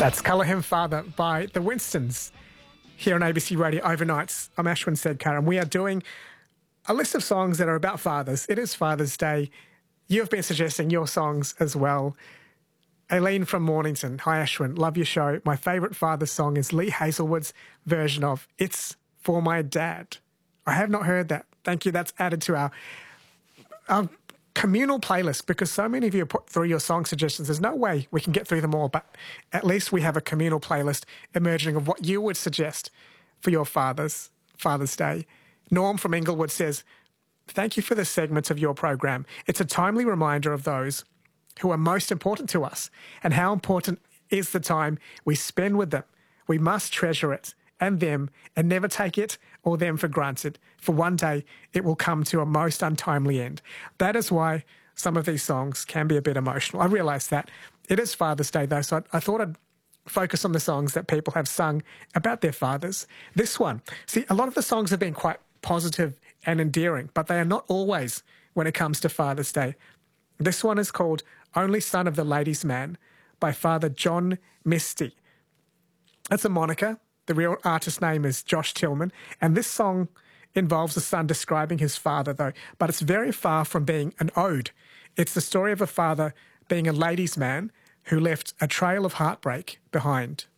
That's Colour Him Father by the Winstons here on ABC Radio Overnights. I'm Ashwin Sedkar, and we are doing a list of songs that are about fathers. It is Father's Day. You have been suggesting your songs as well. Aileen from Mornington. Hi, Ashwin. Love your show. My favourite father's song is Lee Hazelwood's version of It's For My Dad. I have not heard that. Thank you. That's added to our communal playlist, because so many of you put through your song suggestions. There's no way we can get through them all, but at least we have a communal playlist emerging of what you would suggest for your Father's Day. Norm from Inglewood says, thank you for the segments of your program. It's a timely reminder of those who are most important to us and how important is the time we spend with them. We must treasure it and them and never take it or them for granted, for one day it will come to a most untimely end. That is why some of these songs can be a bit emotional. I realise that. It is Father's Day though, so I thought I'd focus on the songs that people have sung about their fathers. This one, see, a lot of the songs have been quite positive and endearing, but they are not always when it comes to Father's Day. This one is called Only Son of the Ladies' Man by Father John Misty. That's a moniker. The real artist name is Josh Tillman, and this song involves a son describing his father, though, but it's very far from being an ode. It's the story of a father being a ladies' man who left a trail of heartbreak behind.